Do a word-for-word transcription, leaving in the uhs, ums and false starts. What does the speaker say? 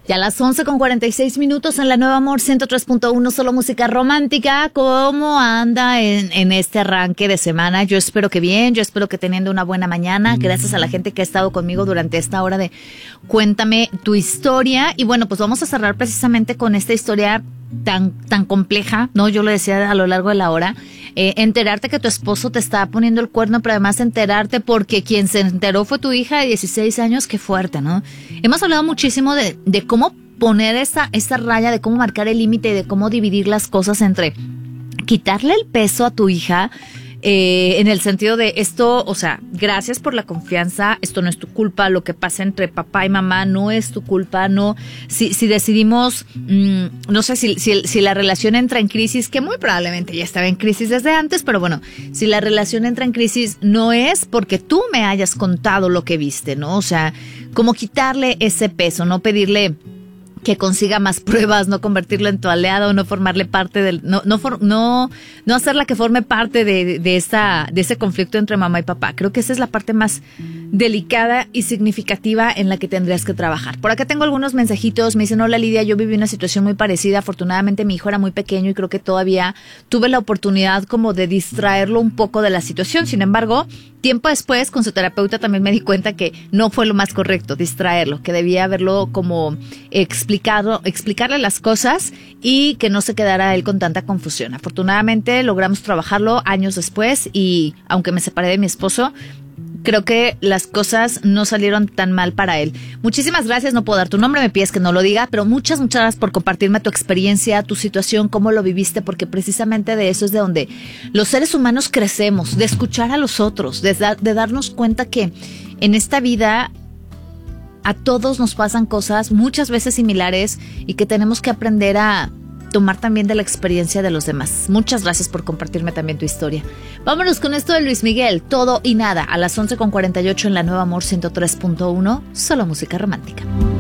Ya a las once con cuarenta y seis minutos en la Nueva Amor ciento tres punto uno, solo música romántica. ¿Cómo anda en, en este arranque de semana? Yo espero que bien, yo espero que teniendo una buena mañana. Gracias a la gente que ha estado conmigo durante esta hora de Cuéntame tu historia. Y bueno, pues vamos a cerrar precisamente con esta historia tan, tan compleja, ¿no? Yo lo decía a lo largo de la hora. Eh, enterarte que tu esposo te está poniendo el cuerno, pero además enterarte porque quien se enteró fue tu hija de dieciséis años. Qué fuerte, ¿no? Hemos hablado muchísimo de, de cómo poner esa, esa raya, de cómo marcar el límite y de cómo dividir las cosas entre quitarle el peso a tu hija, eh, en el sentido de esto, o sea, gracias por la confianza, esto no es tu culpa, lo que pasa entre papá y mamá no es tu culpa, no, si, si decidimos, mmm, no sé si, si, si la relación entra en crisis, que muy probablemente ya estaba en crisis desde antes, pero bueno, si la relación entra en crisis no es porque tú me hayas contado lo que viste, ¿no? O sea, como quitarle ese peso, no pedirle que consiga más pruebas, no convertirlo en tu aliado, no formarle parte del, no, no, for, no, no hacerla que forme parte de, de esta, de ese conflicto entre mamá y papá. Creo que esa es la parte más delicada y significativa en la que tendrías que trabajar. Por acá tengo algunos mensajitos, me dicen: hola Lidia, yo viví una situación muy parecida, afortunadamente mi hijo era muy pequeño y creo que todavía tuve la oportunidad como de distraerlo un poco de la situación. Sin embargo, tiempo después con su terapeuta también me di cuenta que no fue lo más correcto distraerlo, que debía haberlo como explicado, explicarle las cosas y que no se quedara él con tanta confusión. Afortunadamente logramos trabajarlo años después y aunque me separé de mi esposo, creo que las cosas no salieron tan mal para él. Muchísimas gracias, no puedo dar tu nombre, me pides que no lo diga, pero muchas, muchas gracias por compartirme tu experiencia, tu situación, cómo lo viviste, porque precisamente de eso es de donde los seres humanos crecemos, de escuchar a los otros, de, da, de darnos cuenta que en esta vida a todos nos pasan cosas muchas veces similares y que tenemos que aprender a tomar también de la experiencia de los demás. Muchas gracias por compartirme también tu historia. Vámonos con esto de Luis Miguel, Todo y Nada, a las once con cuarenta y ocho en la Nueva Amor ciento tres punto uno, solo música romántica.